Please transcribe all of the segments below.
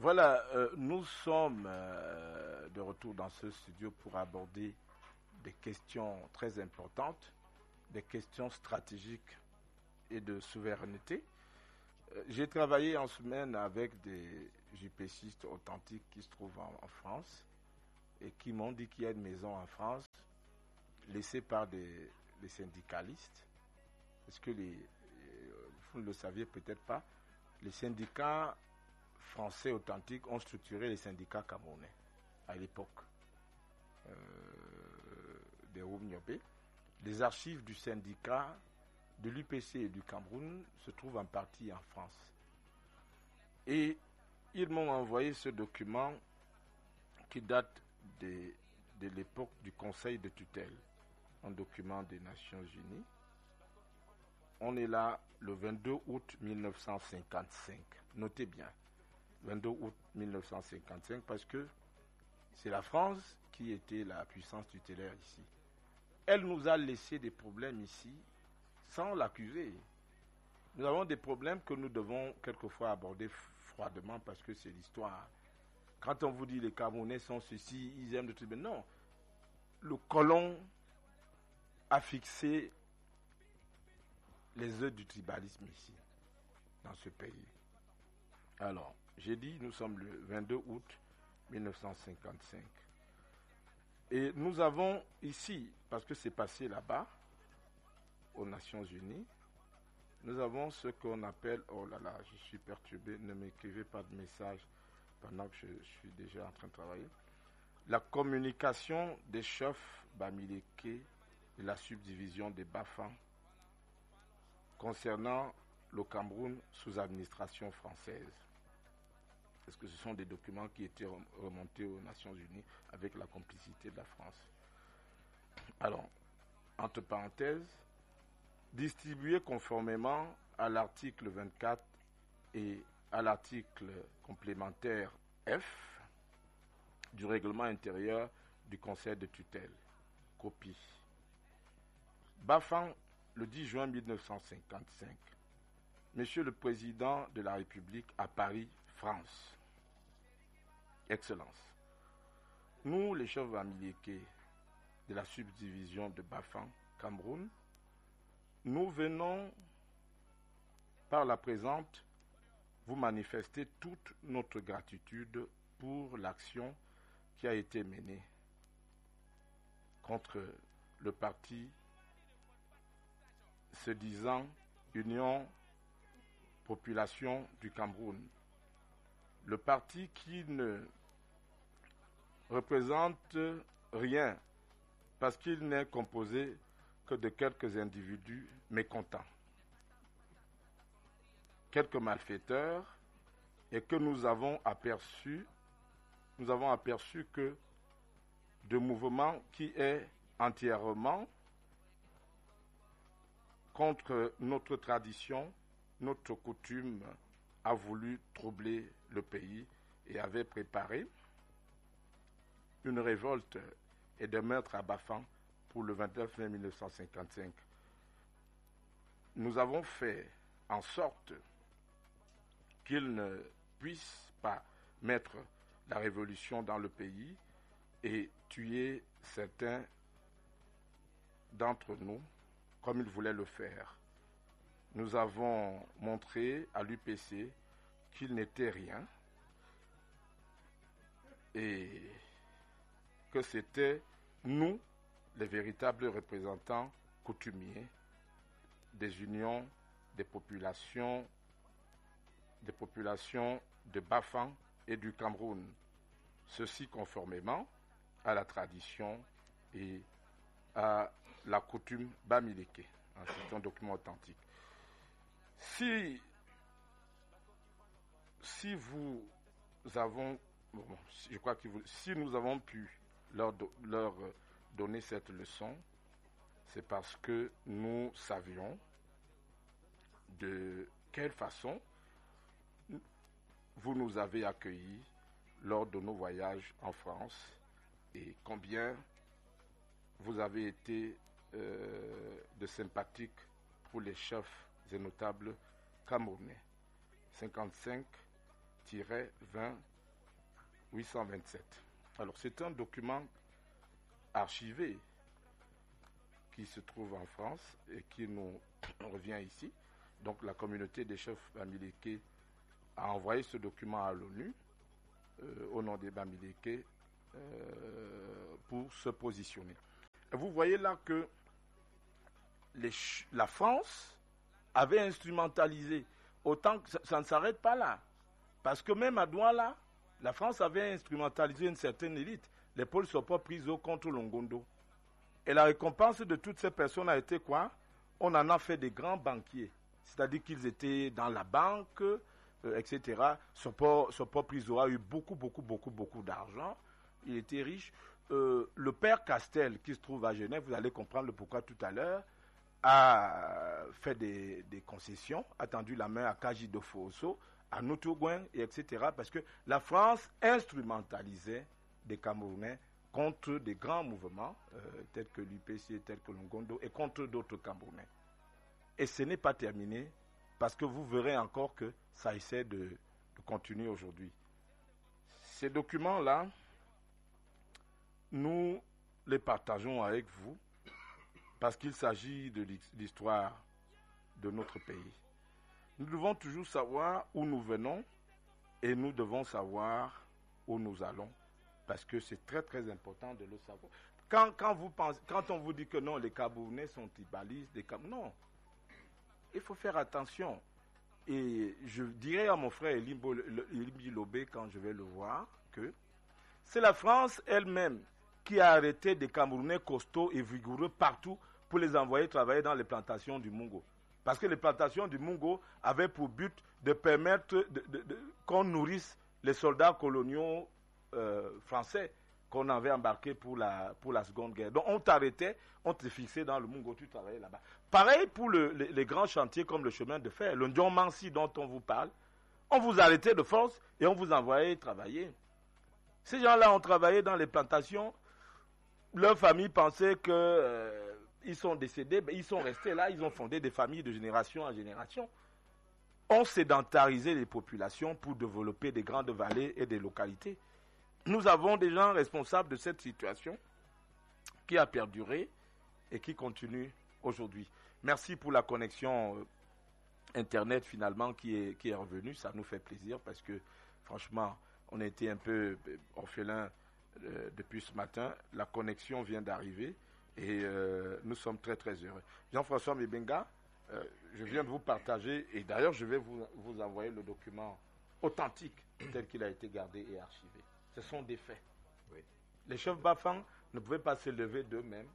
Voilà, nous sommes de retour dans ce studio pour aborder des questions très importantes, des questions stratégiques et de souveraineté. J'ai travaillé en semaine avec des JPCistes authentiques qui se trouvent en France et qui m'ont dit qu'il y a une maison en France laissée par les syndicalistes. Parce que vous ne le saviez peut-être pas, les syndicats français authentiques ont structuré les syndicats camerounais à l'époque des Roumniopé. Les archives du syndicat de l'UPC et du Cameroun se trouvent en partie en France. Et ils m'ont envoyé ce document qui date de l'époque du Conseil de tutelle, un document des Nations Unies. On est là le 22 août 1955. Notez bien, 22 août 1955, parce que c'est la France qui était la puissance tutélaire ici. Elle nous a laissé des problèmes ici sans l'accuser. Nous avons des problèmes que nous devons quelquefois aborder froidement parce que c'est l'histoire. Quand on vous dit les Camerounais sont ceci, ils aiment le truc, non. Le colon a fixé les œufs du tribalisme ici, dans ce pays. Alors, j'ai dit, nous sommes le 22 août 1955. Et nous avons ici, parce que c'est passé là-bas, aux Nations Unies, nous avons ce qu'on appelle, oh là là, je suis perturbé, ne m'écrivez pas de message pendant que je suis déjà en train de travailler, la communication des chefs Bamileke de la subdivision des Bafang concernant le Cameroun sous administration française. Parce que ce sont des documents qui étaient remontés aux Nations Unies avec la complicité de la France. Alors, entre parenthèses, distribué conformément à l'article 24 et à l'article complémentaire F du règlement intérieur du Conseil de tutelle. Copie. Bafang, le 10 juin 1955. Monsieur le Président de la République à Paris, France. Excellence. Nous, les chefs Bamileke de la subdivision de Bafang, Cameroun, nous venons par la présente vous manifester toute notre gratitude pour l'action qui a été menée contre le parti se disant Union Population du Cameroun. Le parti qui ne représente rien parce qu'il n'est composé que de quelques individus mécontents, quelques malfaiteurs, et que nous avons aperçu que de mouvement qui est entièrement contre notre tradition, notre coutume, a voulu troubler le pays et avait préparé une révolte et des meurtres à Bafang pour le 29 mai 1955. Nous avons fait en sorte qu'ils ne puissent pas mettre la révolution dans le pays et tuer certains d'entre nous comme ils voulaient le faire. Nous avons montré à l'UPC qu'il n'était rien et que c'était nous, les véritables représentants coutumiers des unions des populations de Bafang et du Cameroun. Ceci conformément à la tradition et à la coutume Bamileke. C'est un document authentique. Si nous avons pu leur donner cette leçon, c'est parce que nous savions de quelle façon vous nous avez accueillis lors de nos voyages en France et combien vous avez été de sympathiques pour les chefs et notables camerounais. 55-20 1827. Alors, c'est un document archivé qui se trouve en France et qui nous revient ici. Donc, la communauté des chefs bamileke a envoyé ce document à l'ONU au nom des Bamileke pour se positionner. Et vous voyez là que la France avait instrumentalisé, autant que ça ne s'arrête pas là. Parce que même à Douala, la France avait instrumentalisé une certaine élite. Les Paul Sopo priso contre Longondo. Et la récompense de toutes ces personnes a été quoi? On en a fait des grands banquiers. C'est-à-dire qu'ils étaient dans la banque, etc. Sopo priso a eu beaucoup d'argent. Il était riche. Le père Castel, qui se trouve à Genève, vous allez comprendre le pourquoi tout à l'heure, a fait des concessions, a tendu la main à Kaji de Fosso, à Noutougouen, etc. Parce que la France instrumentalisait des Camerounais contre des grands mouvements, tels que l'UPC, tels que Longondo, et contre d'autres Camerounais. Et ce n'est pas terminé, parce que vous verrez encore que ça essaie de continuer aujourd'hui. Ces documents-là, nous les partageons avec vous, parce qu'il s'agit de l'histoire de notre pays. Nous devons toujours savoir où nous venons et nous devons savoir où nous allons, parce que c'est très très important de le savoir. Quand on vous dit que non, les Camerounais sont tribalistes, non, il faut faire attention. Et je dirais à mon frère Elimbi Lobé, quand je vais le voir, que c'est la France elle-même qui a arrêté des Camerounais costauds et vigoureux partout pour les envoyer travailler dans les plantations du Mungo. Parce que les plantations du Mungo avaient pour but de permettre qu'on nourrisse les soldats coloniaux français qu'on avait embarqués pour la Seconde Guerre. Donc on t'arrêtait, on te fixait dans le Mungo, tu travaillais là-bas. Pareil pour les grands chantiers comme le chemin de fer, le Ndion-Mansi dont on vous parle. On vous arrêtait de force et on vous envoyait travailler. Ces gens-là ont travaillé dans les plantations. Leur famille pensait qu'ils sont décédés, mais ils sont restés là, ils ont fondé des familles de génération en génération. On sédentarisait les populations pour développer des grandes vallées et des localités. Nous avons des gens responsables de cette situation qui a perduré et qui continue aujourd'hui. Merci pour la connexion Internet finalement qui est revenue. Ça nous fait plaisir parce que franchement, on a été un peu orphelins depuis ce matin. La connexion vient d'arriver et nous sommes très très heureux. Jean-François Mibenga, je viens de vous partager et d'ailleurs je vais vous envoyer le document authentique tel qu'il a été gardé et archivé. Ce sont des faits. Oui. Les chefs Bafang ne pouvaient pas se lever d'eux-mêmes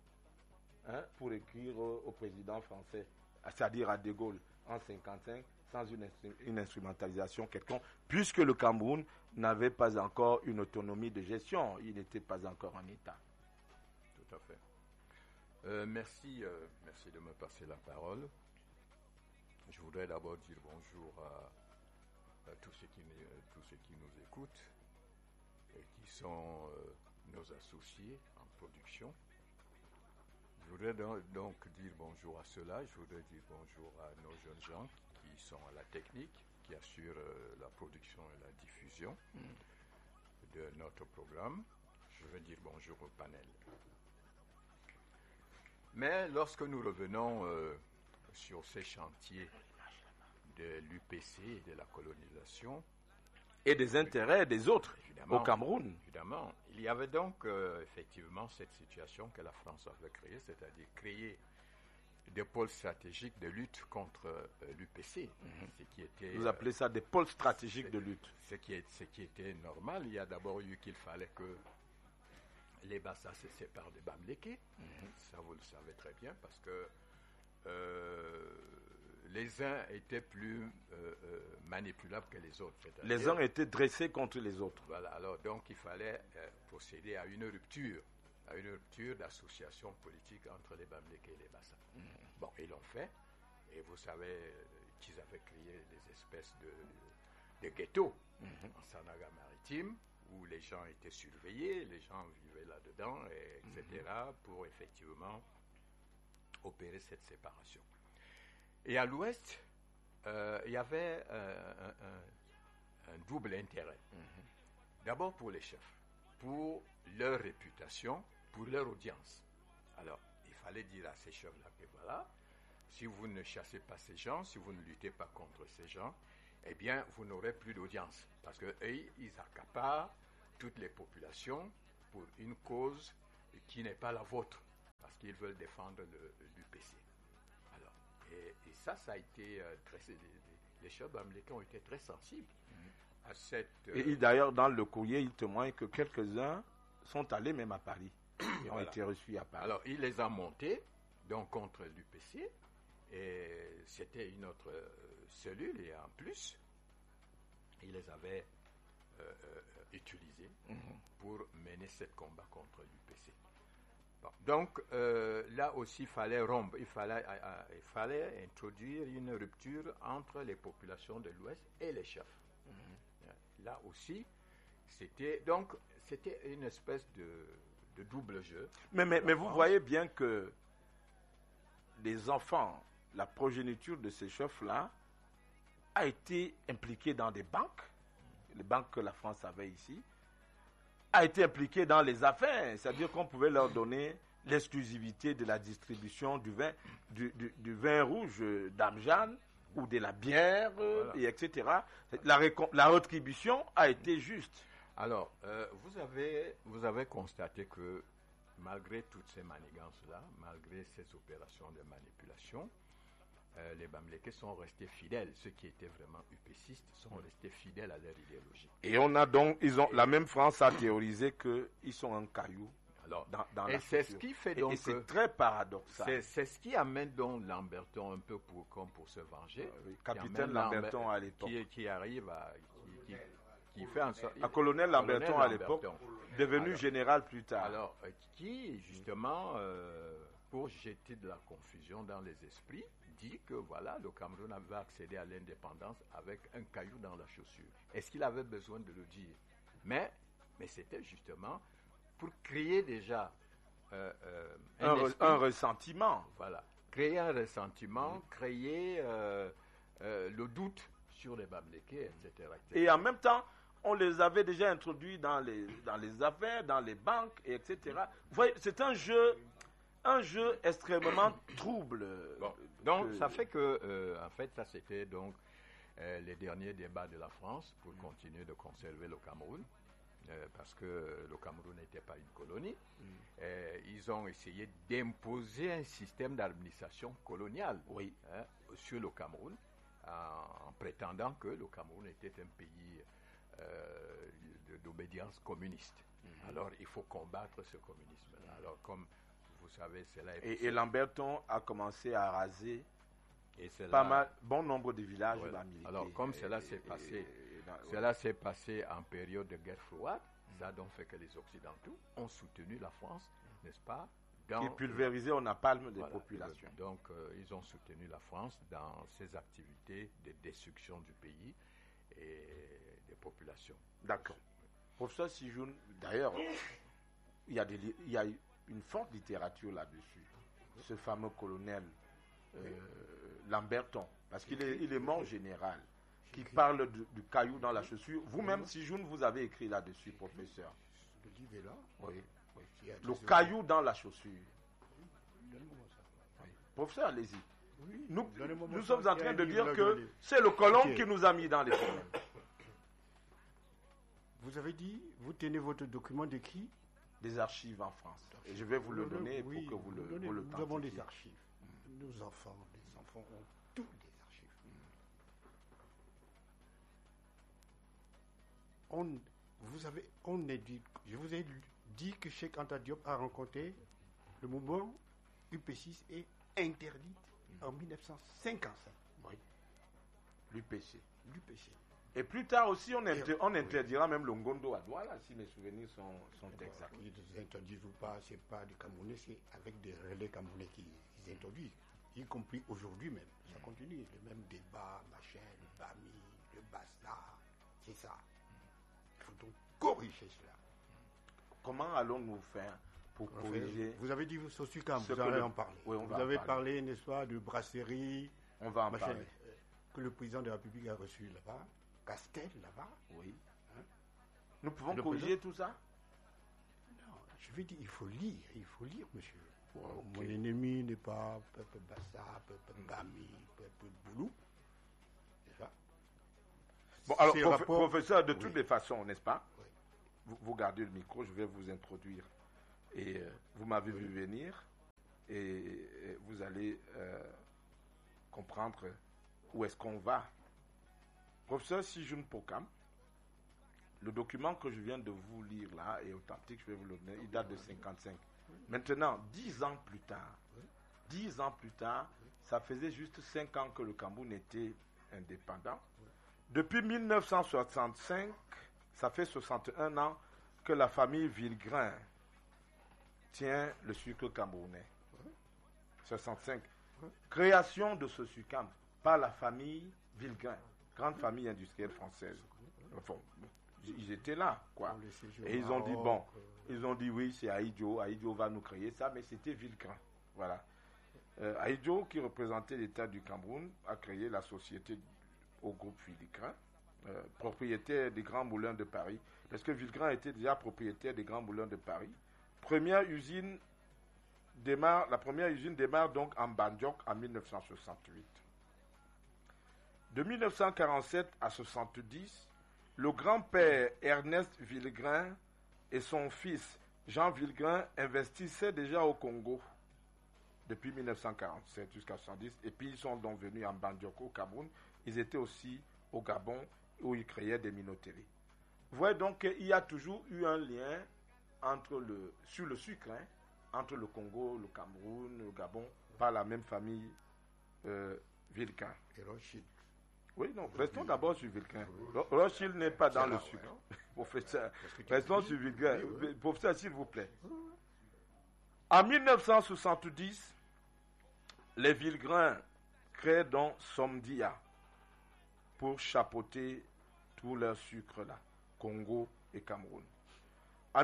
pour écrire au président français, c'est-à-dire à De Gaulle en 1955, sans une instrumentalisation quelconque, puisque le Cameroun n'avait pas encore une autonomie de gestion, il n'était pas encore en État. Tout à fait. Merci de me passer la parole. Je voudrais d'abord dire bonjour à tous ceux qui nous écoutent et qui sont nos associés en production. Je voudrais donc dire bonjour à ceux-là. Je voudrais dire bonjour à nos jeunes gens qui sont à la technique, qui assurent la production et la diffusion de notre programme. Je veux dire bonjour au panel. Mais lorsque nous revenons sur ces chantiers de l'UPC et de la colonisation, et des intérêts des autres au Cameroun. Évidemment. Il y avait donc effectivement cette situation que la France avait créée, c'est-à-dire créer des pôles stratégiques de lutte contre l'UPC. Ce qui était, vous appelez ça des pôles stratégiques de lutte. Ce qui était normal. Il y a d'abord eu qu'il fallait que les Bassa se séparent des Bamileke. Ça, vous le savez très bien, parce que les uns étaient plus manipulables que les autres. Les uns étaient dressés contre les autres. Voilà, alors donc il fallait procéder à une rupture d'association politique entre les Bamileke et les Bassa. Bon, ils l'ont fait, et vous savez qu'ils avaient créé des espèces de ghettos en Sanaga maritime, où les gens étaient surveillés, les gens vivaient là-dedans, etc., pour effectivement opérer cette séparation. Et à l'ouest, il y avait un double intérêt. D'abord pour les chefs, pour leur réputation, pour leur audience. Alors, il fallait dire à ces chefs-là que voilà, si vous ne chassez pas ces gens, si vous ne luttez pas contre ces gens, eh bien, vous n'aurez plus d'audience. Parce qu'eux, ils accaparent toutes les populations pour une cause qui n'est pas la vôtre. Parce qu'ils veulent défendre l'UPC. Alors, et ça a été très... Les chefs américains ont été très sensibles à cette... Et d'ailleurs, dans le courrier, il témoigne que quelques-uns sont allés même à Paris. Et ont été reçus à Paris. Alors, il les a montés, donc contre l'UPC. Et c'était une autre cellule. Et en plus, il les avait utilisés pour mener ce combat contre l'UPC. Bon, donc, là aussi, il fallait rompre. Il fallait introduire une rupture entre les populations de l'Ouest et les chefs. Là aussi, c'était une espèce de double jeu. Mais vous voyez bien que les enfants, la progéniture de ces chefs-là, a été impliquée dans des banques, les banques que la France avait ici, a été impliquée dans les affaires, c'est-à-dire qu'on pouvait leur donner l'exclusivité de la distribution du vin rouge d'Amjan ou de la bière, voilà. Et etc. La rétribution a été juste. Alors, vous avez constaté que malgré toutes ces manigances-là, malgré ces opérations de manipulation, les Bamileke sont restés fidèles. Ceux qui étaient vraiment upécistes sont restés fidèles à leur idéologie. Et la même France a théorisé qu'ils sont un caillou. Alors, dans et c'est ce qui fait donc... Et c'est très paradoxal. C'est ce qui amène donc Lamberton un peu comme pour se venger. Oui, capitaine Lamberton à l'époque. Qui arrive à... Qui fait en sorte... À colonel Lamberton à l'époque, devenu général plus tard. Alors, qui justement, pour jeter de la confusion dans les esprits, dit que voilà, le Cameroun avait accédé à l'indépendance avec un caillou dans la chaussure. Est-ce qu'il avait besoin de le dire? Mais c'était justement pour créer déjà un ressentiment. Voilà, créer un ressentiment, créer le doute sur les Bamileke, etc. Et en même temps, on les avait déjà introduits dans les affaires, dans les banques, etc. Vous voyez, c'est un jeu extrêmement trouble. Bon, donc, ça fait que, en fait, ça c'était donc les derniers débats de la France pour continuer de conserver le Cameroun, parce que le Cameroun n'était pas une colonie. Ils ont essayé d'imposer un système d'administration coloniale sur le Cameroun, en prétendant que le Cameroun était un pays d'obédience communiste. Alors, il faut combattre ce communisme-là. Alors, comme vous savez, c'est là... Et Lamberton a commencé à raser bon nombre de villages militaires. Alors, comme cela s'est passé en période de guerre froide, ça a donc fait que les Occidentaux ont soutenu la France, n'est-ce pas? Qui pulvérisait au napalm des populations. Donc, ils ont soutenu la France dans ses activités de destruction du pays et des populations. D'accord. Professeur Sijoun, d'ailleurs, il y a une forte littérature là-dessus. Ce fameux colonel Lamberton, parce qu'il est mort général, qui parle du caillou dans la chaussure. Vous-même, Sijoun, vous avez écrit là-dessus, professeur. Le livre est là. Oui. Le caillou dans la chaussure. Oui. Professeur, allez-y. Oui, nous sommes en train de dire que c'est le colon qui nous a mis dans les problèmes. Vous avez dit, vous tenez votre document de qui? Des archives en France. Et je vais vous le donner pour que vous le tentiez. Nous avons des archives. Nos enfants, les enfants ont tous des archives. Je vous ai dit que Cheikh Anta Diop a rencontré le mouvement UP6 est interdit en 1955. Oui. L'UPC. Et plus tard aussi, on interdira même le Ngondo à Douala, si mes souvenirs sont exacts. Ils interdisent ou pas, c'est pas des Camerounais, c'est avec des relais Camerounais qu'ils introduisent, y compris aujourd'hui même. Ça continue, le même débat, machin, le Bami, le Basta, c'est ça. Il faut donc corriger cela. Comment allons-nous faire pour corriger? Vous avez dit Sosucam, vous allez en parler. Oui, vous avez parlé, n'est-ce pas, de brasserie. On va en parler. Que le président de la République a reçu là-bas. Castel là-bas. Oui. Nous pouvons Le corriger tout ça? Non, je veux dire, il faut lire, monsieur. Mon ennemi n'est pas peuple Bassa, peuple Bami, peuple Boulou. C'est ça. Bon, alors, Ces rapports- professeur, de Oui. toutes les façons, n'est-ce pas? Oui. Vous gardez le micro, je vais vous introduire. Et vous m'avez vu venir et vous allez comprendre où est-ce qu'on va. Professeur Sijun Pokam, le document que je viens de vous lire là est authentique, je vais vous le donner, il date de 55. Maintenant, 10 ans plus tard, ça faisait juste 5 ans que le Cameroun était indépendant. Depuis 1965, ça fait 61 ans que la famille Villegrain tient le sucre camerounais. 65. Création de ce sucam par la famille Villegrain, grande famille industrielle française. Enfin, ils étaient là, quoi. Pour le séjour Et ils ont dit, Maroc, bon, ils ont dit oui, c'est Aïdjo va nous créer ça, mais c'était Villegrain. Voilà. Aïdjo, qui représentait l'État du Cameroun, a créé la société au groupe Villegrain, propriétaire des Grands Moulins de Paris, parce que Villegrain était déjà propriétaire des Grands Moulins de Paris. La première usine démarre donc en Bandiok en 1968. De 1947 à 1970, le grand-père Ernest Villegrain et son fils Jean Villegrain investissaient déjà au Congo depuis 1947 jusqu'à 1970, et puis ils sont donc venus en Bandiok au Cameroun. Ils étaient aussi au Gabon où ils créaient des minoteries. Vous voyez donc qu'il y a toujours eu un lien sur le sucre, entre le Congo, le Cameroun, le Gabon, par la même famille Villegrain. et Rothschild. Oui, non, restons d'abord sur Villegrain. Rothschild n'est pas dans le sucre. Professeur, restons sur Villegrain. Professeur, s'il vous plaît. En 1970, les Villegrain créent donc Somdia pour chapeauter tout leur sucre là, Congo et Cameroun. En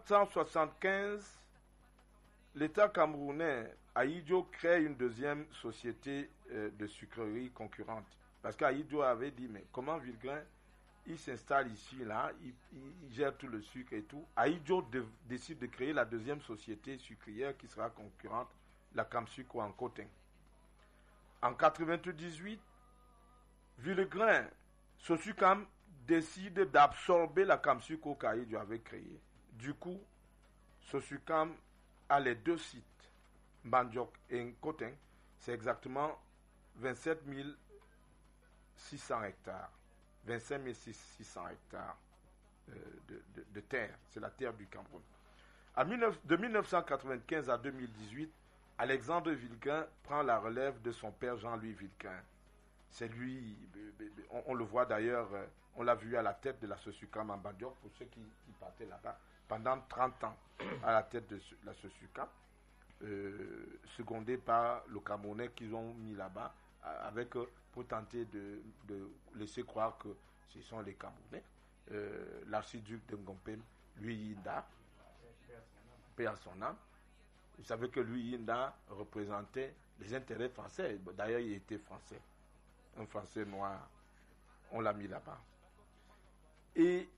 1975, l'État camerounais, Aïdjo, crée une deuxième société de sucrerie concurrente. Parce qu'Aïdjo avait dit, mais comment Villegrain, il s'installe ici, là, il gère tout le sucre et tout. Aïdjo décide de créer la deuxième société sucrière qui sera concurrente, la Camsuco en Cotin. En 1998, Villegrain, Sosucam, décide d'absorber la Camsuco qu'Aïdjo avait créée. Du coup, Sosucam a les deux sites, Bandiok et Nkotin, c'est exactement 27 600 hectares, 25 600 hectares de terre, c'est la terre du Cameroun. De 1995 à 2018, Alexandre Villegrain prend la relève de son père Jean-Louis Villegrain. C'est lui, on le voit d'ailleurs, on l'a vu à la tête de la Sosucam en Bandiok, pour ceux qui partaient là-bas, pendant 30 ans à la tête de la Sosucam, secondé par le Camerounais qu'ils ont mis là-bas, avec pour tenter de laisser croire que ce sont les Camerounais. L'archiduc de Ngompem, Louis Yinda, paix à son âme. Vous savez que Louis Yinda représentait les intérêts français. D'ailleurs, il était français. Un Français noir. On l'a mis là-bas. Et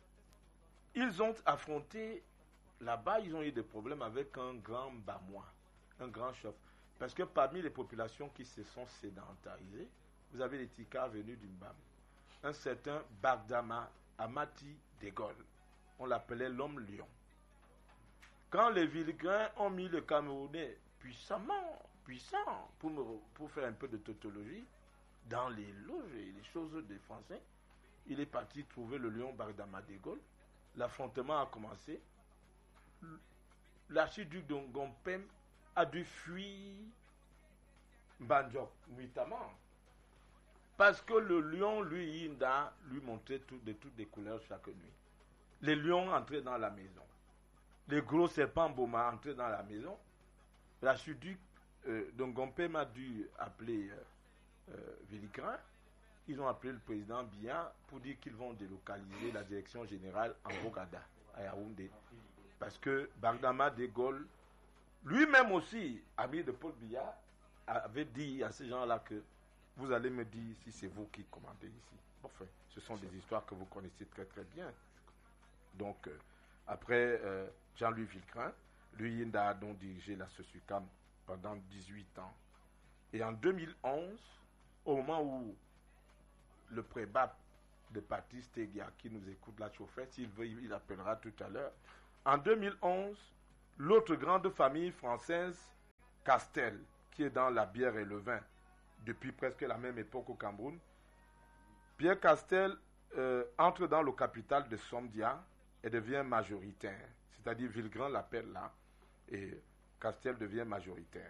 ils ont affronté, là-bas, ils ont eu des problèmes avec un grand Bamois, un grand chef. Parce que parmi les populations qui se sont sédentarisées, vous avez les Tikas venus du Mbam. Un certain Bagdama Amati de Gaulle. On l'appelait l'homme lion. Quand les Villegrain ont mis le Camerounais puissant, pour faire un peu de tautologie, dans les loges et les choses des Français, il est parti trouver le lion Bagdama de Gaulle. L'affrontement a commencé. L'archiduc de Ngompem a dû fuir Bandiok nuitamment. Parce que le lion, lui, Yinda, lui montrait de toutes les couleurs chaque nuit. Les lions entraient dans la maison. Les gros serpents Boma entraient dans la maison. L'archiduc de Ngompem a dû appeler Villegrain. Ils ont appelé le président Biya pour dire qu'ils vont délocaliser la direction générale en Bogada, à Yaoundé. Parce que Bagdama de Gaulle, lui-même aussi, ami de Paul Biya, avait dit à ces gens-là que vous allez me dire si c'est vous qui commandez ici. Enfin, ce sont des histoires que vous connaissez très très bien. Donc, après Jean-Louis Villegrain, lui, il a donc dirigé la SOSUCAM pendant 18 ans. Et en 2011, au moment où le prébat de Patrice Tegia, qui nous écoute là, chauffeur, s'il veut, il appellera tout à l'heure. En 2011, l'autre grande famille française, Castel, qui est dans la bière et le vin, depuis presque la même époque au Cameroun, Pierre Castel entre dans le capital de Somdia et devient majoritaire. C'est-à-dire Villegrain l'appelle là, et Castel devient majoritaire.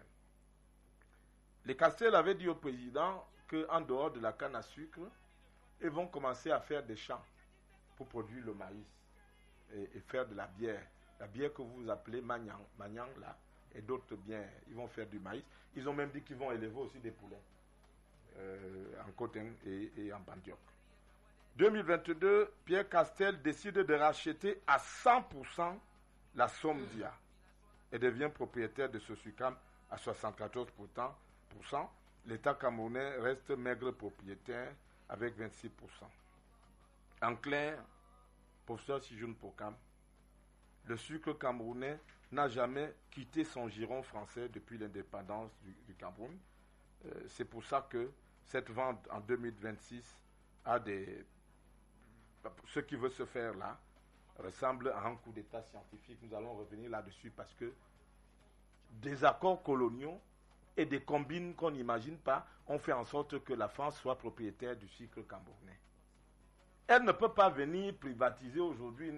Les Castel avaient dit au président qu'en dehors de la canne à sucre, ils vont commencer à faire des champs pour produire le maïs et faire de la bière. La bière que vous appelez Magnang là, et d'autres biens, ils vont faire du maïs. Ils ont même dit qu'ils vont élever aussi des poulets en Cotin et en Bandioc. 2022, Pierre Castel décide de racheter à 100% la Somdia et devient propriétaire de SOSUCAM à 74%. L'État camerounais reste maigre propriétaire avec 26%. En clair, professeur Sijoun Pokam, le sucre camerounais n'a jamais quitté son giron français depuis l'indépendance du Cameroun. C'est pour ça que cette vente en 2026 a des... Ce qui veut se faire là ressemble à un coup d'état scientifique. Nous allons revenir là-dessus parce que des accords coloniaux et des combines qu'on n'imagine pas ont fait en sorte que la France soit propriétaire du sucre camerounais. Elle ne peut pas venir privatiser aujourd'hui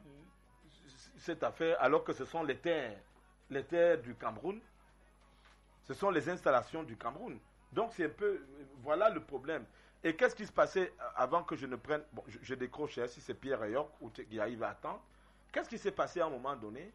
cette affaire alors que ce sont les terres du Cameroun, ce sont les installations du Cameroun. Donc c'est un peu, voilà le problème. Et qu'est-ce qui se passait avant que je ne prenne, bon, je décroche si c'est Pierre Ayoc ou Guy va attendre. Qu'est-ce qui s'est passé à un moment donné?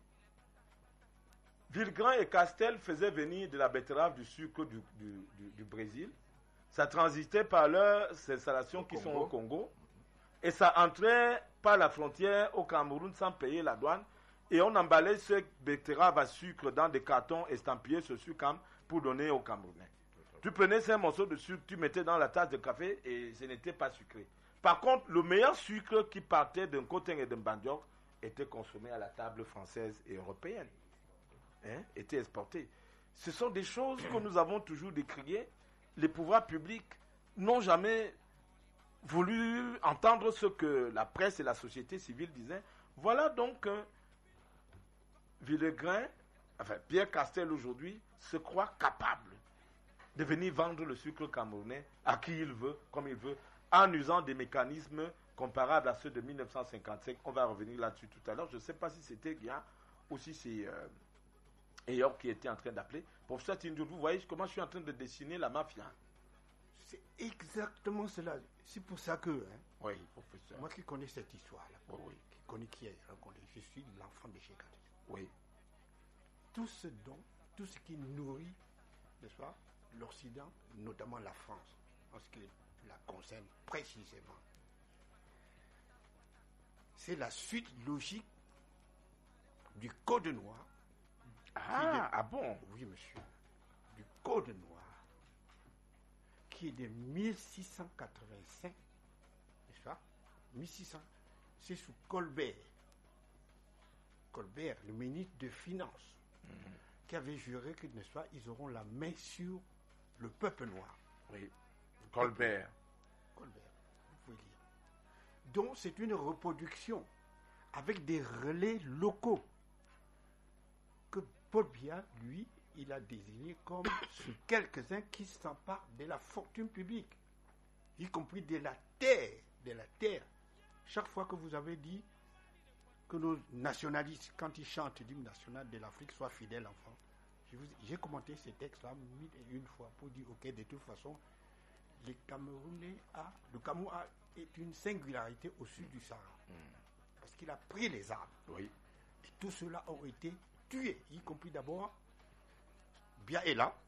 Villegrain et Castel faisaient venir de la betterave du sucre du Brésil. Ça transitait par leurs installations qui sont au Congo. Et ça entrait par la frontière au Cameroun sans payer la douane. Et on emballait ces betteraves à sucre dans des cartons estampillés sur SUCAM pour donner aux Camerounais. Tu prenais ces morceaux de sucre, tu mettais dans la tasse de café et ce n'était pas sucré. Par contre, le meilleur sucre qui partait d'un Cotin et d'un Bandioc était consommé à la table française et européenne. Était exporté. Ce sont des choses que nous avons toujours décriées. Les pouvoirs publics n'ont jamais voulu entendre ce que la presse et la société civile disaient. Voilà donc Villegrain, Pierre Castel aujourd'hui, se croit capable de venir vendre le sucre camerounais à qui il veut, comme il veut, en usant des mécanismes comparables à ceux de 1955. On va revenir là-dessus tout à l'heure. Je ne sais pas si c'était Guia ou si c'est Ayoc qui était en train d'appeler. Professeur Tindou, vous voyez comment je suis en train de dessiner la mafia. C'est exactement cela. C'est pour ça que, oui, professeur. Moi qui connais cette histoire-là, qui connais qui est rencontré, je suis l'enfant de Cheikh Anta. Oui. Tout ce qui nourrit, n'est-ce pas, l'Occident, notamment la France, en ce qui la concerne précisément, c'est la suite logique du Code noir. Ah bon? Oui, monsieur. Du Code noir, qui est de 1685, n'est-ce pas? 1600, c'est sous Colbert. Colbert, le ministre de Finances, qui avait juré que, n'est-ce pas, ils auront la main sur le peuple noir. Oui. Colbert, vous pouvez lire. Donc, c'est une reproduction avec des relais locaux que Paul Biya, lui, il a désigné comme ceux quelques-uns qui s'emparent de la fortune publique, y compris de la terre. Chaque fois que vous avez dit que nos nationalistes, quand ils chantent l'hymne national de l'Afrique, soient fidèles en France, j'ai commenté ces textes-là mille et une fois pour dire, ok, de toute façon, le Cameroun est une singularité au sud du Sahara. Parce qu'il a pris les armes. Oui. Et tous ceux-là ont été tués, y compris d'abord Biya est là,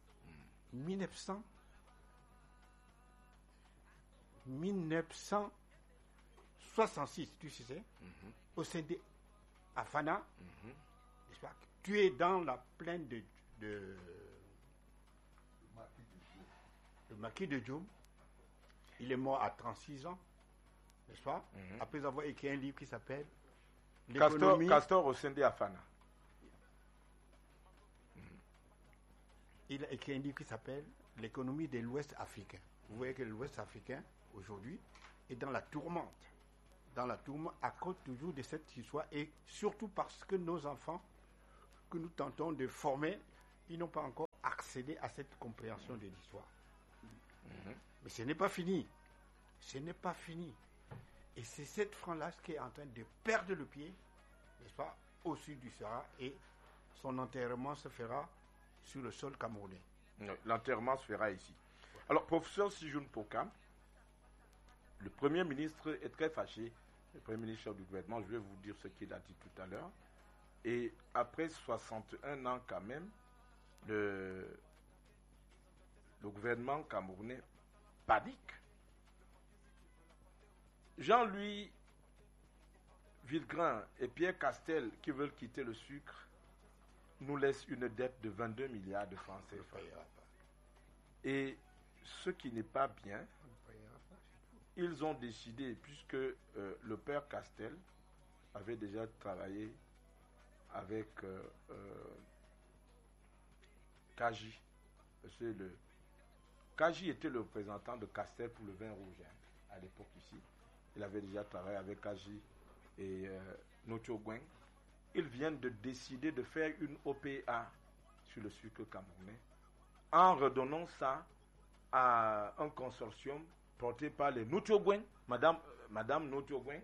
1966, tu sais, au sein de Afana, n'est-ce pas, tué dans la plaine de le maquis de Djoum. Il est mort à 36 ans, n'est-ce pas, après avoir écrit un livre qui s'appelle Castor Osende Afana. Il a écrit un livre qui s'appelle L'économie de l'Ouest africain. Vous voyez que l'Ouest africain, aujourd'hui, est dans la tourmente. Dans la tourmente à cause toujours de cette histoire et surtout parce que nos enfants que nous tentons de former, ils n'ont pas encore accédé à cette compréhension de l'histoire. Mais ce n'est pas fini. Ce n'est pas fini. Et c'est cette France-là qui est en train de perdre le pied, n'est-ce pas, au sud du Sahara, et son enterrement se fera sur le sol camerounais. L'enterrement se fera ici. Alors, professeur Sijoun Pokam, le Premier ministre est très fâché, le Premier ministre chef du gouvernement, je vais vous dire ce qu'il a dit tout à l'heure. Et après 61 ans quand même, le gouvernement camerounais panique. Jean-Louis Villegrain et Pierre Castel, qui veulent quitter le sucre, nous laissent une dette de 22 milliards de francs CFA. Et ce qui n'est pas bien, ils ont décidé, puisque le père Castel avait déjà travaillé avec Kaji. Kaji était le représentant de Castel pour le vin rouge à l'époque ici. Il avait déjà travaillé avec Kaji et Notio Gwen. Ils viennent de décider de faire une OPA sur le sucre camerounais en redonnant ça à un consortium porté par les Notio Gwen, Madame Notio Gwen,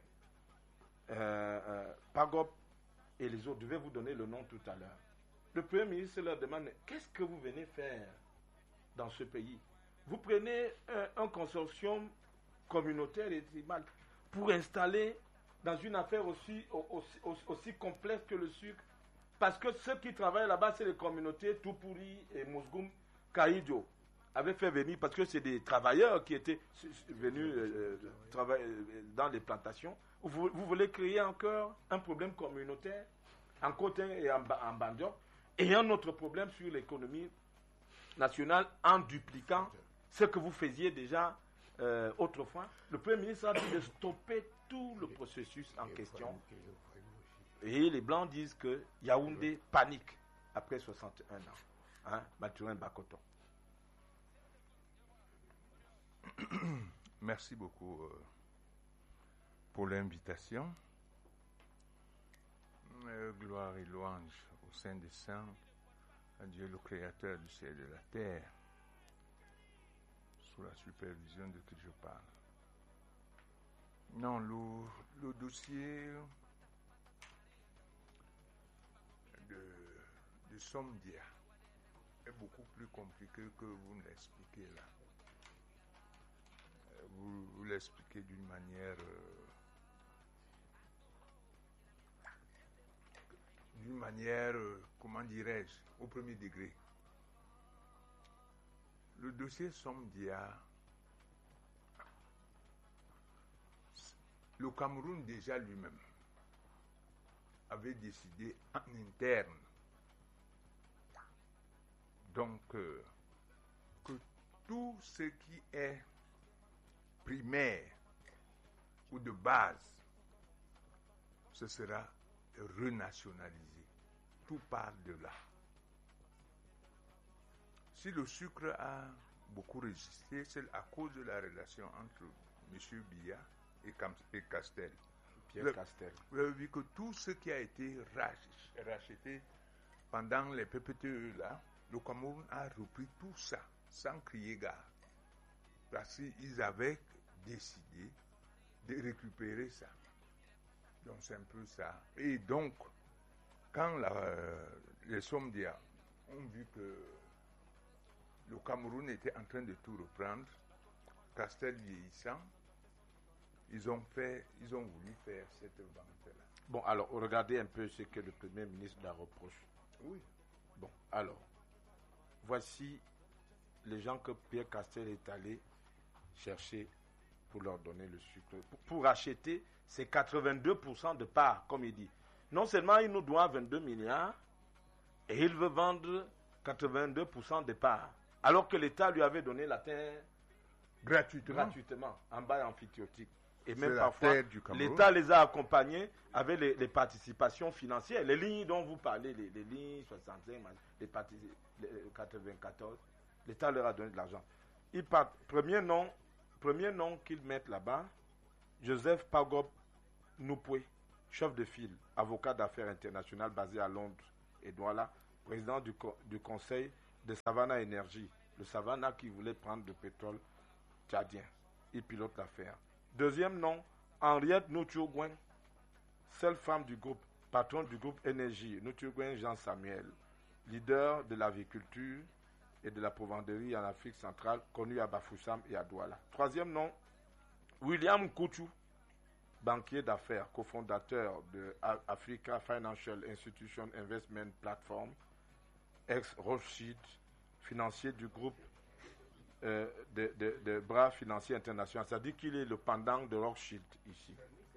Pagop et les autres. Je vais vous donner le nom tout à l'heure. Le Premier ministre leur demande, qu'est-ce que vous venez faire dans ce pays? Vous prenez un consortium communautaire et tribal pour installer dans une affaire aussi complexe que le sucre, parce que ceux qui travaillent là-bas, c'est les communautés Tupuri et Mousgoum Kaïdio avaient fait venir, parce que c'est des travailleurs qui étaient venus travailler dans les plantations. Vous voulez créer encore un problème communautaire en Cotin et en Bandiok, et un autre problème sur l'économie nationale en dupliquant ce que vous faisiez déjà autrefois. Le Premier ministre a dit de stopper tout le processus en question. Et les Blancs disent que Yaoundé panique après 61 ans. Mathurin Bakoton. Merci beaucoup pour l'invitation. Gloire et louange au Saint des Saints, à Dieu le Créateur du ciel et de la terre, sous la supervision de qui je parle. Non, le dossier de Somdia est beaucoup plus compliqué que vous ne l'expliquez là. Vous l'expliquez d'une manière, comment dirais-je, au premier degré. Le dossier Somdia, le Cameroun déjà lui-même avait décidé en interne, donc que tout ce qui est primaire ou de base, ce sera renationalisé. Tout part de là. Si le sucre a beaucoup résisté, c'est à cause de la relation entre M. Biya et Castel. Pierre Castel. Vous avez vu que tout ce qui a été racheté pendant les PPTE là, le Cameroun a repris tout ça sans crier gare. Parce qu'ils avaient décidé de récupérer ça. Donc c'est un peu ça. Et donc, quand les Somdia ont vu que le Cameroun était en train de tout reprendre, Castel vieillissant, ils ont voulu faire cette vente-là. Bon, alors, regardez un peu ce que le Premier ministre la reproche. Oui. Bon, alors, voici les gens que Pierre Castel est allé chercher pour leur donner le sucre. Pour acheter ces 82% de parts, comme il dit. Non seulement il nous doit 22 milliards, et il veut vendre 82% des parts, alors que l'État lui avait donné la terre gratuitement en bail amphithéotique. Et même la parfois, terre du Cameroun. l'État les a accompagnés avec les participations financières. Les lignes dont vous parlez, les lignes 65, les 94, l'État leur a donné de l'argent. Ils partent. Premier nom qu'ils mettent là-bas, Joseph Pagop Noupoué, chef de file, avocat d'affaires internationales basé à Londres et Douala, président du conseil de Savannah Energy, le Savannah qui voulait prendre du pétrole tchadien. Il pilote l'affaire. Deuxième nom, Henriette Noutioguen, seule femme du groupe, patron du groupe Énergie, Noutioguen Jean-Samuel, leader de l'aviculture et de la provendrerie en Afrique centrale, connu à Bafoussam et à Douala. Troisième nom, William Kouchou, banquier d'affaires, cofondateur de Africa Financial Institution Investment Platform, ex-Rothschild, financier du groupe de bras financiers internationaux. C'est-à-dire qu'il est le pendant de Rothschild ici.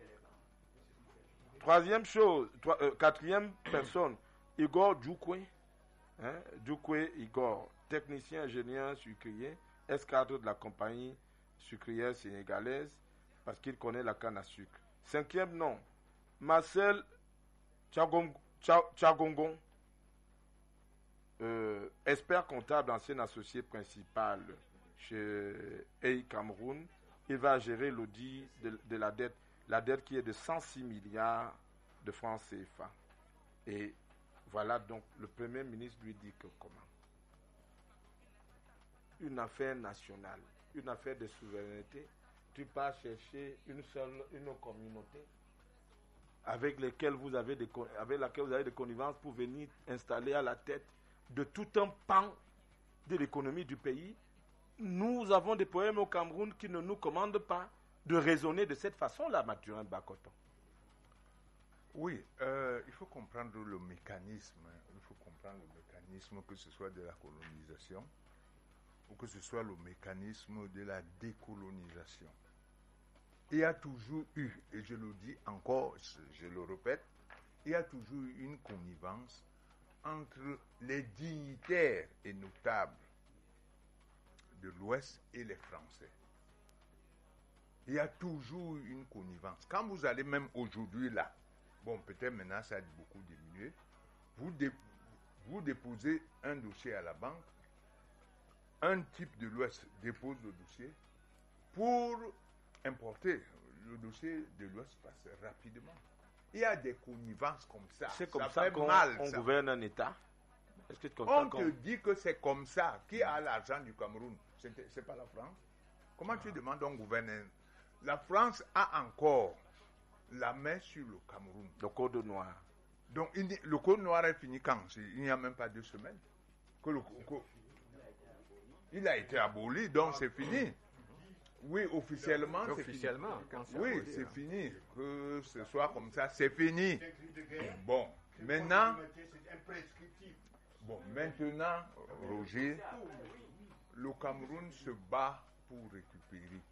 Quatrième personne, Igor Djoukoué. Djoukoué Igor, technicien ingénieur sucrier, ex-cadre de la compagnie sucrière sénégalaise, parce qu'il connaît la canne à sucre. Cinquième nom, Marcel Tchagongon, expert comptable, ancien associé principal chez EI Cameroun. Il va gérer l'audit de la dette qui est de 106 milliards de francs CFA. Et voilà donc, le Premier ministre lui dit que comment? Une affaire nationale, une affaire de souveraineté, tu pars chercher une communauté avec laquelle vous avez des connivences pour venir installer à la tête de tout un pan de l'économie du pays. Nous avons des problèmes au Cameroun qui ne nous commandent pas de raisonner de cette façon-là, Mathurin Bakoton. Oui, il faut comprendre le mécanisme. Que ce soit de la colonisation ou que ce soit le mécanisme de la décolonisation. Il y a toujours eu, et je le dis encore, je le répète, il y a toujours eu une connivence entre les dignitaires et notables de l'Ouest et les Français. Il y a toujours eu une connivence. Quand vous allez même aujourd'hui là, bon, peut-être maintenant ça a beaucoup diminué, vous déposez un dossier à la banque, un type de l'Ouest dépose le dossier pour importer. Le dossier de l'Ouest passe rapidement. Il y a des connivences comme ça. C'est comme ça qu'on gouverne un État. On te dit que c'est comme ça. Qui a l'argent du Cameroun? C'est pas la France. Comment tu demandes on gouverne? La France a encore la main sur le Cameroun. Le code noir. Donc le code noir est fini quand? Il n'y a même pas 2 semaines. Il a été aboli, donc c'est fini. Oui, officiellement, c'est fini. Oui, c'est fini. Que ce soit comme ça, c'est fini. Bon, maintenant, Roger, le Cameroun se bat pour récupérer.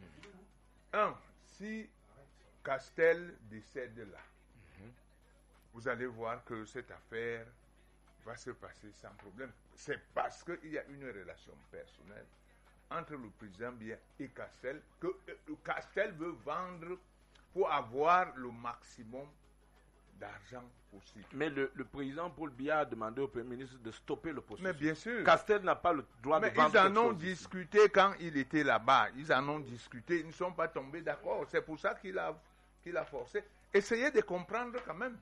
Si Castel décède là, vous allez voir que cette affaire va se passer sans problème. C'est parce qu'il y a une relation personnelle entre le président Biya et Castel que Castel veut vendre pour avoir le maximum d'argent possible. Mais le président Paul Biya a demandé au Premier ministre de stopper le processus. Mais bien sûr. Castel n'a pas le droit de vendre. Mais ils en ont discuté quand il était là-bas. Ils en ont discuté. Ils ne sont pas tombés d'accord. C'est pour ça qu'il a forcé. Essayez de comprendre quand même.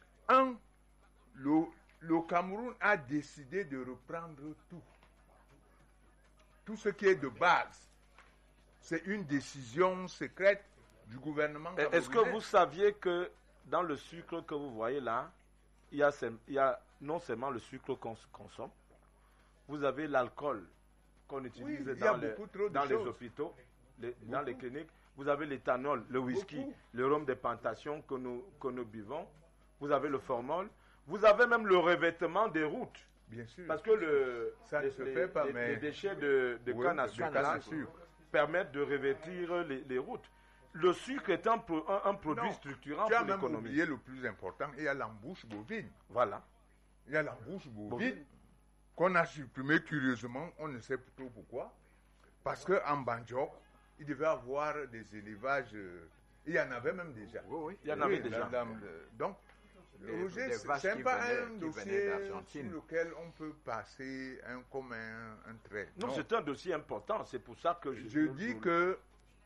Le Cameroun a décidé de reprendre tout. Tout ce qui est de base. C'est une décision secrète du gouvernement camerounais. Est-ce que vous saviez que dans le sucre que vous voyez là, il y a non seulement le sucre qu'on consomme, vous avez l'alcool qu'on utilise dans les hôpitaux, dans les cliniques, vous avez l'éthanol, le whisky, le rhum des plantations que nous buvons, vous avez le formol, vous avez même le revêtement des routes. Bien sûr. Parce que les déchets de canne à sucre permettent de revêtir les routes. Le sucre est un produit structurant pour l'économie. Tu as même oublié le plus important, il y a l'embouche bovine. Voilà. Il y a l'embouche bovine qu'on a supprimée curieusement, on ne sait pas trop pourquoi. Parce qu'en Banjok, il devait avoir des élevages Il y en avait même déjà. Oui, il y en avait déjà. Donc, Roger, des vaches ce n'est qui pas venaient- un qui venaient dossier d'Argentine. sur lequel on peut passer comme un trait. Non, c'est un dossier important. C'est pour ça que Je dis que,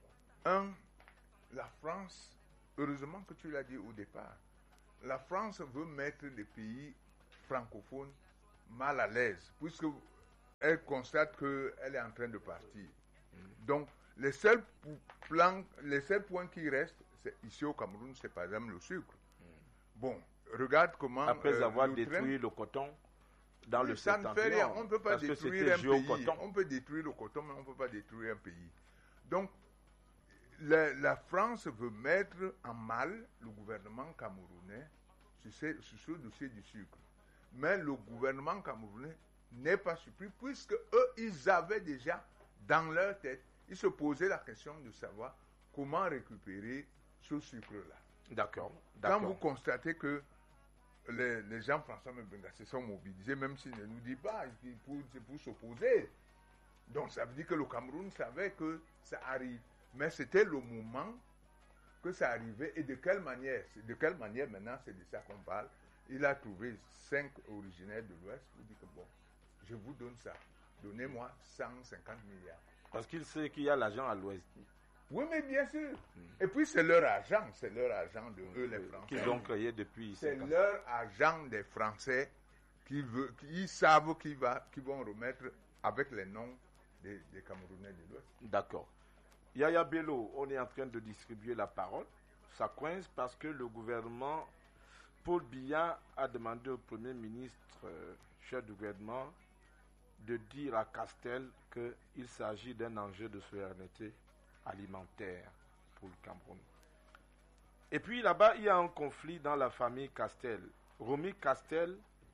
la France, heureusement que tu l'as dit au départ, la France veut mettre les pays francophones mal à l'aise, puisqu'elle constate qu'elle est en train de partir. Donc, les seuls points qui restent, ici au Cameroun, c'est par exemple le sucre. Bon, regarde comment... Après avoir détruit le coton dans le ça ne fait septentrion, rien. On ne peut pas parce que détruire un c'était pays. géocoton. On peut détruire le coton, mais on ne peut pas détruire un pays. Donc, la France veut mettre en mal le gouvernement camerounais sur ce dossier du sucre. Mais le gouvernement camerounais n'est pas surpris, puisque eux, ils avaient déjà dans leur tête, ils se posaient la question de savoir comment récupérer ce sucre-là. D'accord. Quand vous constatez que les gens français se sont mobilisés, même s'ils ne nous disent pas, c'est pour s'opposer. Donc ça veut dire que le Cameroun savait que ça arrive. Mais c'était le moment que ça arrivait. Et de quelle manière maintenant, c'est de ça qu'on parle. Il a trouvé 5 originaires de l'Ouest pour dire que bon, je vous donne ça. Donnez-moi 150 milliards. Parce qu'il sait qu'il y a l'argent à l'Ouest. Oui, mais bien sûr. Et puis c'est leur argent de eux, les Français. Qu'ils ont créé depuis... C'est leur argent des Français qui savent qu'ils vont remettre avec les noms des Camerounais de l'Ouest. D'accord. Yaya Bello, on est en train de distribuer la parole. Ça coince parce que le gouvernement, Paul Biya, a demandé au Premier ministre, chef du gouvernement, de dire à Castel qu'il s'agit d'un enjeu de souveraineté alimentaire pour le Cameroun. Et puis là-bas, il y a un conflit dans la famille Castel. Romy Castel,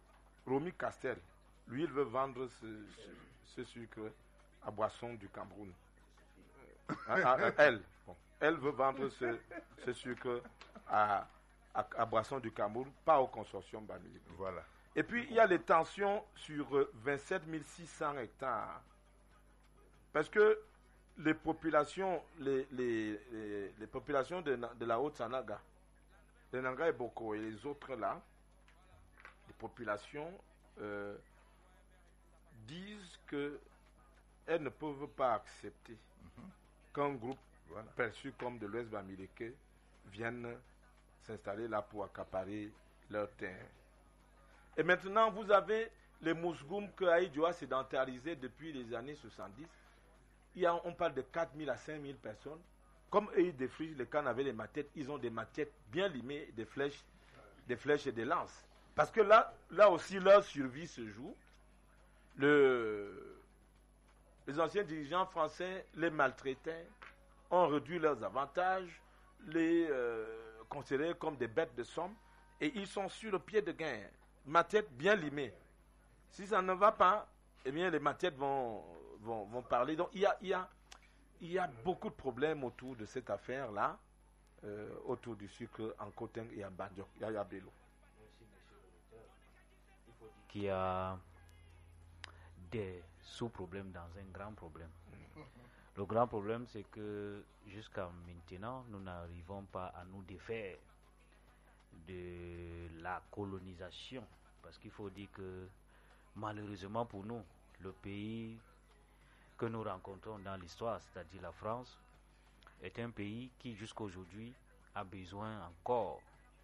lui, il veut vendre ce sucre à Boisson du Cameroun. Elle veut vendre ce sucre à Boisson du Cameroun, pas au consortium Bamileke. Voilà. Et puis, il y a les tensions sur 27 600 hectares. Parce que les populations, les populations de la Haute-Sanaga, de Nanga et Boko et les autres là, les populations disent qu'elles ne peuvent pas accepter qu'un groupe perçu comme de l'Ouest Bamileke vienne s'installer là pour accaparer leur terre. Et maintenant, vous avez les Mousgoum que Aïdjo a sédentarisés depuis les années 70. On parle de 4 000 à 5 000 personnes. Comme eux, ils défrichent les cannes avec les machettes, ils ont des machettes bien limées, des flèches et des lances. Parce que là aussi, leur survie se joue. Les anciens dirigeants français les maltraitaient, ont réduit leurs avantages, les considéraient comme des bêtes de somme, et ils sont sur le pied de guerre. Machettes bien limées. Si ça ne va pas, eh bien les machettes vont parler. Donc il y a beaucoup de problèmes autour de cette affaire-là, autour du sucre en Koteng et à Bandiok. Yaya Bello. Qu'il y a des sous-problèmes dans un grand problème. Le grand problème, c'est que jusqu'à maintenant, nous n'arrivons pas à nous défaire de la colonisation. Parce qu'il faut dire que, malheureusement pour nous, le pays que nous rencontrons dans l'histoire, c'est-à-dire la France, est un pays qui, jusqu'à aujourd'hui, a besoin encore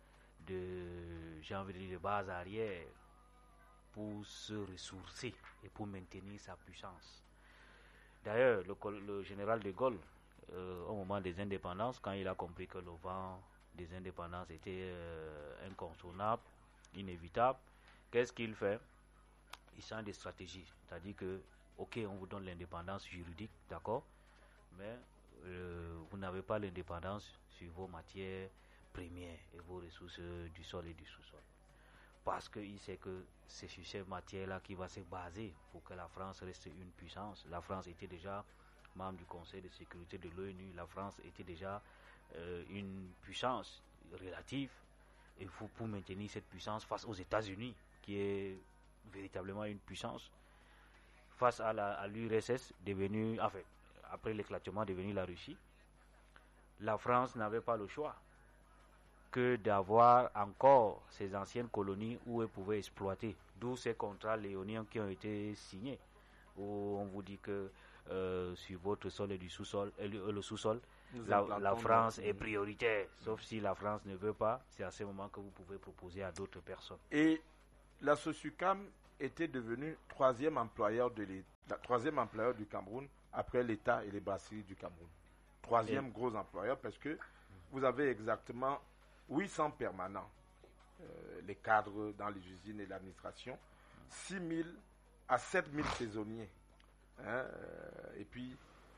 de bases arrière pour se ressourcer et pour maintenir sa puissance. D'ailleurs, le général de Gaulle, au moment des indépendances, quand il a compris que le vent des indépendances était incontournable, inévitable, qu'est-ce qu'il fait? Il sent des stratégies. C'est-à-dire que, ok, on vous donne l'indépendance juridique, d'accord, mais vous n'avez pas l'indépendance sur vos matières premières et vos ressources du sol et du sous-sol. Parce qu'il sait que c'est sur ces matières-là qu'il va se baser pour que la France reste une puissance. La France était déjà membre du Conseil de sécurité de l'ONU. La France était déjà une puissance relative. Et pour maintenir cette puissance face aux États-Unis, qui est véritablement une puissance, face à l'URSS, après l'éclatement devenu la Russie, la France n'avait pas le choix que d'avoir encore ces anciennes colonies où elle pouvait exploiter. D'où ces contrats léoniens qui ont été signés, où on vous dit que sur votre sol et du sous-sol, le sous-sol, la France est prioritaire. Sauf si la France ne veut pas, c'est à ce moment que vous pouvez proposer à d'autres personnes. Et la SOSUCAM était devenue troisième employeur du Cameroun après l'État et les brasseries du Cameroun. Troisième gros employeur parce que vous avez exactement 800 permanents, les cadres dans les usines et l'administration, 6 000 à 7 000 saisonniers, et puis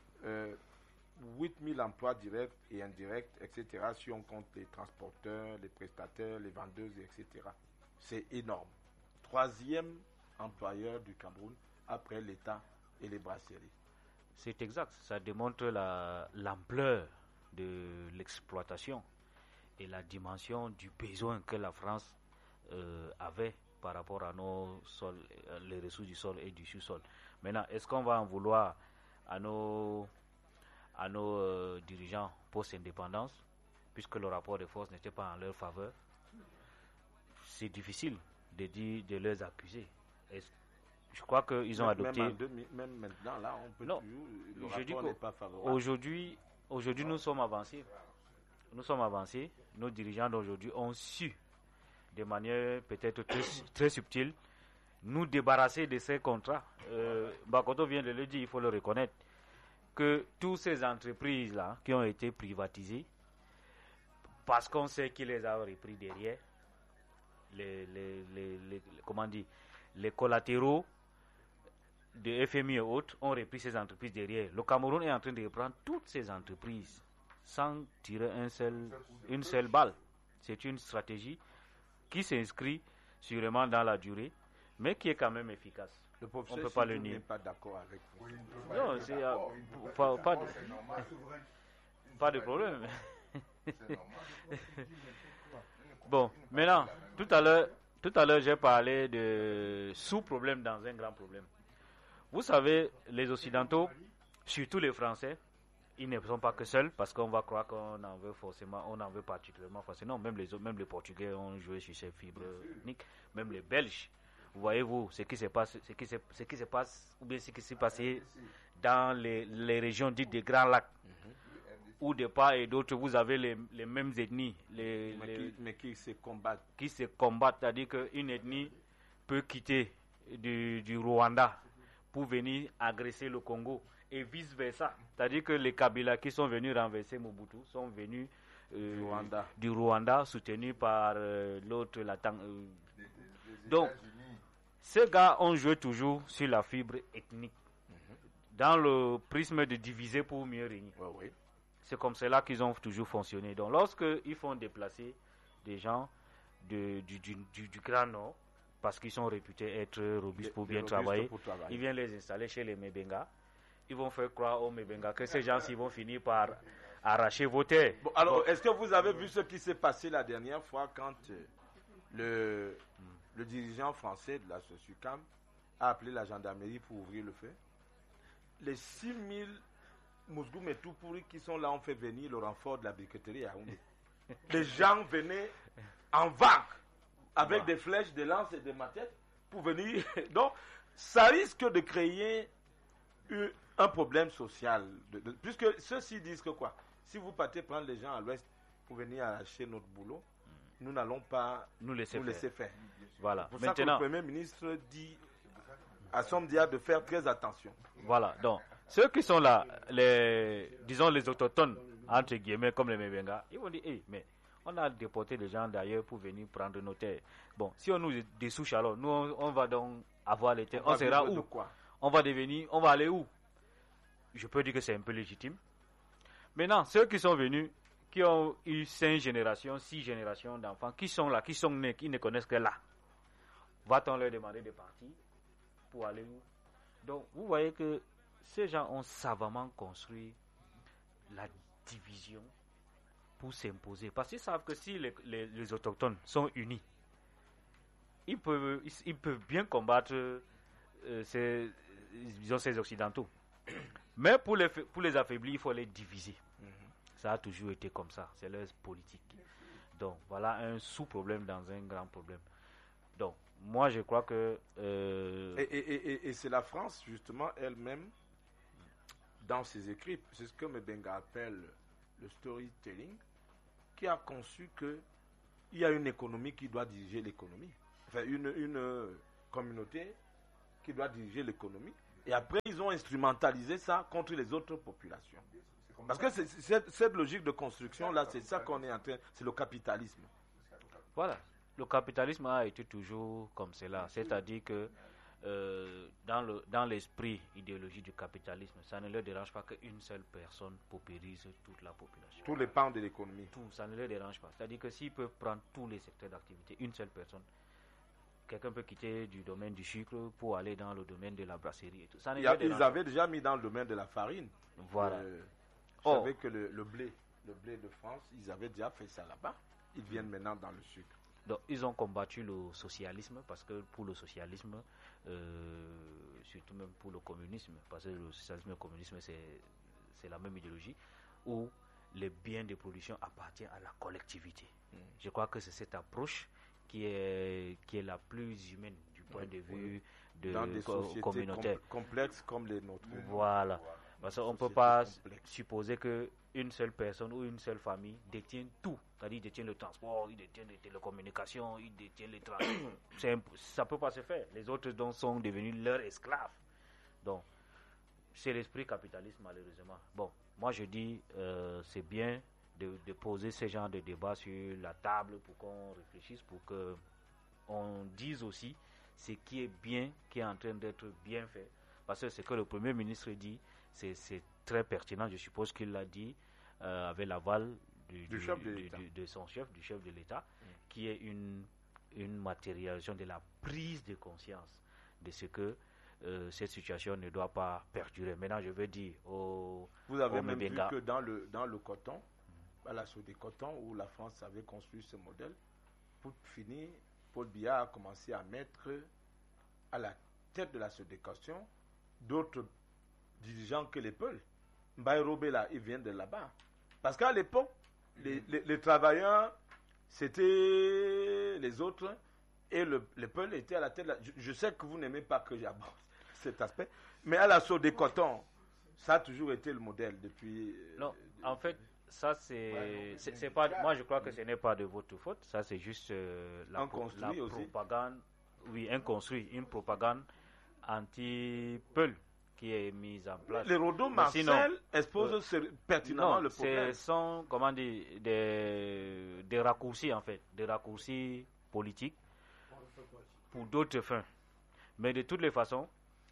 8 000 emplois directs et indirects, etc., si on compte les transporteurs, les prestataires, les vendeuses, etc. C'est énorme. Troisième employeur du Cameroun après l'État et les brasseries. C'est exact, ça démontre l'ampleur de l'exploitation et la dimension du besoin que la France avait par rapport à nos sols, les ressources du sol et du sous-sol. Maintenant, est-ce qu'on va en vouloir à nos dirigeants post-indépendance, puisque le rapport de force n'était pas en leur faveur? C'est difficile de les accuser. Je crois qu'ils ont adopté... Même maintenant, là, on peut... Non, le rapport n'est pas favorable. Aujourd'hui, nous sommes avancés. Nos dirigeants d'aujourd'hui ont su, de manière peut-être très subtile, nous débarrasser de ces contrats. Bakoto vient de le dire, il faut le reconnaître, que toutes ces entreprises-là qui ont été privatisées, parce qu'on sait qui les a repris derrière, les collatéraux de FMI et autres ont repris ces entreprises derrière. Le Cameroun est en train de reprendre toutes ces entreprises sans tirer une seule balle. C'est une stratégie qui s'inscrit sûrement dans la durée, mais qui est quand même efficace. On ne peut pas le nier. Pas d'accord avec vous. Non, c'est pas de problème. Bon, maintenant, tout à l'heure, j'ai parlé de sous-problème dans un grand problème. Vous savez, les Occidentaux, surtout les Français, ils ne sont pas que seuls, parce qu'on va croire qu'on en veut forcément, on en veut particulièrement forcément. Non, même les Portugais ont joué sur ces fibres ethniques, même les Belges. Voyez-vous ce qui se passe, ou bien ce qui s'est passé dans les régions dites des Grands Lacs, où de part et d'autre, vous avez les mêmes ethnies, mais qui se combattent. Qui se combattent, c'est-à-dire qu'une ethnie peut quitter du Rwanda pour venir agresser le Congo, et vice-versa. C'est-à-dire que les Kabila qui sont venus renverser Mobutu sont venus du Rwanda, soutenus par l'autre, donc, ces gars ont joué toujours sur la fibre ethnique, dans le prisme de diviser pour mieux régner. Oui. C'est comme cela qu'ils ont toujours fonctionné. Donc, lorsqu'ils font déplacer des gens du Grand Nord, parce qu'ils sont réputés être robustes pour bien travailler, ils viennent les installer chez les Mebenga. Ils vont faire croire aux Mebenga que ces gens-ci vont finir par arracher vos terres. Bon, alors, est-ce que vous avez vu ce qui s'est passé la dernière fois quand le dirigeant français de la SOSUCAM a appelé la gendarmerie pour ouvrir le feu? Les 6 000 Mousgoum et tout pourris qui sont là ont fait venir le renfort de la briqueterie à Yaoundé. Les gens venaient en vague avec des flèches, des lances et des machettes pour venir. Donc, ça risque de créer un problème social. Puisque ceux-ci disent que quoi? Si vous partez prendre les gens à l'ouest pour venir arracher notre boulot, nous n'allons pas nous laisser faire. Voilà. Pour ça que le Premier ministre dit à Somdia de faire très attention. Voilà. Donc, ceux qui sont là, disons les autochtones, entre guillemets, comme les Mebenga, ils vont dire, mais on a déporté des gens d'ailleurs pour venir prendre nos terres. Bon, si on nous dessouche alors, nous on va donc avoir les terres. On sera où? On va aller où? Je peux dire que c'est un peu légitime. Maintenant, ceux qui sont venus, qui ont eu 5 générations, 6 générations d'enfants, qui sont là, qui sont nés, qui ne connaissent que là, va-t-on leur demander de partir pour aller où? Donc, vous voyez que ces gens ont savamment construit la division pour s'imposer. Parce qu'ils savent que si les autochtones sont unis, ils peuvent bien combattre ces occidentaux. Mais pour les affaiblir, il faut les diviser. Ça a toujours été comme ça. C'est leur politique. Donc, voilà un sous-problème dans un grand problème. Donc, moi, je crois que... Et c'est la France, justement, elle-même, dans ses écrits, c'est ce que Mbenga appelle le storytelling, qui a conçu qu'il y a une économie qui doit diriger l'économie. Enfin, une communauté qui doit diriger l'économie. Et après, ils ont instrumentalisé ça contre les autres populations. Parce que cette logique de construction-là, c'est ça qu'on est en train... C'est le capitalisme. Voilà. Le capitalisme a été toujours comme cela. C'est-à-dire que dans l'esprit idéologique du capitalisme, ça ne leur dérange pas qu'une seule personne paupérise toute la population. Tous les pans de l'économie. Tout, ça ne leur dérange pas. C'est-à-dire que s'ils peuvent prendre tous les secteurs d'activité, une seule personne, quelqu'un peut quitter du domaine du sucre pour aller dans le domaine de la brasserie et tout. Ça ne leur dérange Ils avaient déjà mis dans le domaine de la farine. Voilà. Vous savez que le blé de France, ils avaient déjà fait ça là-bas. Ils viennent maintenant dans le sucre. Donc, ils ont combattu le socialisme parce que pour le socialisme, surtout même pour le communisme, parce que le socialisme et le communisme, c'est la même idéologie, où les biens de production appartiennent à la collectivité. Je crois que c'est cette approche qui est la plus humaine du point de vue de dans des sociétés communautaire. Complexes comme les nôtres. Voilà. Parce qu'on ne peut pas supposer qu'une seule personne ou une seule famille détient tout. C'est-à-dire, il détient le transport, il détient les télécommunications, il détient les transports. Ça ne peut pas se faire. Les autres donc sont devenus leurs esclaves. Donc, c'est l'esprit capitaliste, malheureusement. Bon, moi je dis, c'est bien de poser ce genre de débat sur la table pour qu'on réfléchisse, pour qu'on dise aussi ce qui est bien, qui est en train d'être bien fait. Parce que ce que le Premier ministre dit, c'est très pertinent. Je suppose qu'il l'a dit avec l'aval de son chef, du chef de l'État, qui est une matérialisation de la prise de conscience de ce que cette situation ne doit pas perdurer. Maintenant, je veux dire vous avez même vu que dans le coton, à la Sodé Coton, où la France avait construit ce modèle, pour finir, Paul Biya a commencé à mettre à la tête de la Sodé Coton d'autres dirigeants que les Peuls. Mbaye Robé, là, ils viennent de là-bas. Parce qu'à l'époque, les travailleurs, c'était les autres, et les Peuls étaient à la tête. Je sais que vous n'aimez pas que j'aborde cet aspect, mais à l'assaut des cotons, ça a toujours été le modèle depuis... Non, en fait, ça c'est pas... Moi, je crois que ce n'est pas de votre faute. Ça, c'est juste la propagande. Oui, une propagande anti-Peul qui est mise en place. Les Rodo Marcel exposent pertinemment le problème. Ce sont, comment dire, des raccourcis, en fait, des raccourcis politiques pour d'autres fins. Mais de toutes les façons,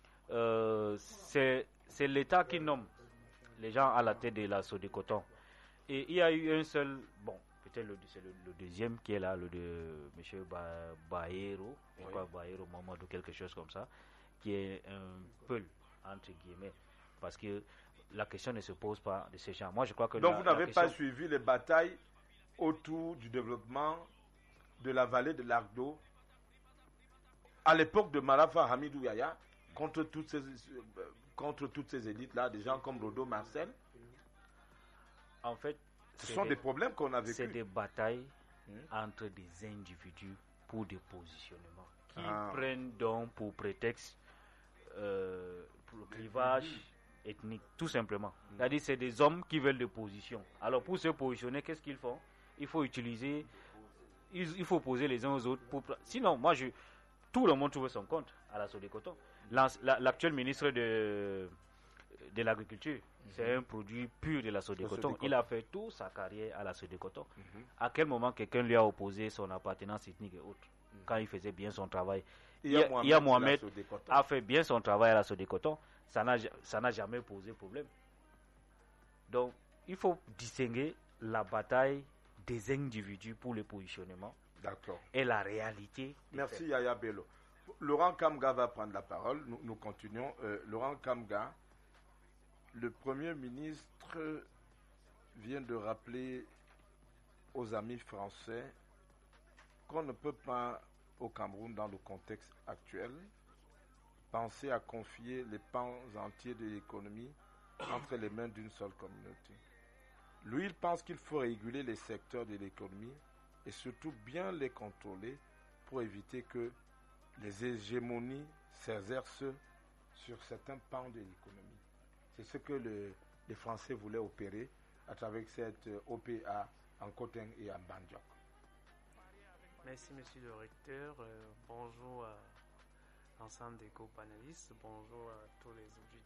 c'est l'État qui nomme les gens à la tête de la Sodécoton. Et il y a eu un seul, bon, peut-être c'est le deuxième qui est là, le de M. Baero, je crois Baero Mamadou, quelque chose comme ça, qui est un Peul, entre guillemets, parce que la question ne se pose pas de ces gens. Moi, je crois que donc vous n'avez pas suivi les batailles autour du développement de la vallée de l'Ardo à l'époque de Marafa Hamidou Yaya contre toutes ces élites-là, des gens comme Rodo Marcel. En fait, ce sont des problèmes qu'on a vécu. C'est des batailles entre des individus pour des positionnements qui prennent donc pour prétexte pour le clivage ethnique, tout simplement. C'est-à-dire c'est des hommes qui veulent des positions. Alors pour se positionner, qu'est-ce qu'ils font? Il faut utiliser, il faut poser les uns aux autres. Sinon, tout le monde trouve son compte à la Sodécoton. L'actuel ministre de l'Agriculture, c'est un produit pur de la Sodécoton. Il a fait toute sa carrière à la Sodécoton. À quel moment quelqu'un lui a opposé son appartenance ethnique et autres, quand il faisait bien son travail? Mohamed a fait bien son travail à la Sodécoton. Ça n'a jamais posé problème. Donc, il faut distinguer la bataille des individus pour le positionnement. D'accord. Et la réalité. Merci Yaya Bello. Laurent Kamga va prendre la parole. Nous continuons. Laurent Kamga, le Premier ministre vient de rappeler aux amis français qu'on ne peut pas, au Cameroun, dans le contexte actuel, penser à confier les pans entiers de l'économie entre les mains d'une seule communauté. Lui, il pense qu'il faut réguler les secteurs de l'économie et surtout bien les contrôler pour éviter que les hégémonies s'exercent sur certains pans de l'économie. C'est ce que les Français voulaient opérer à travers cette OPA en Cotin et en Bandiok. Merci, monsieur le recteur. Bonjour à l'ensemble des co-panélistes. Bonjour à tous les auditeurs.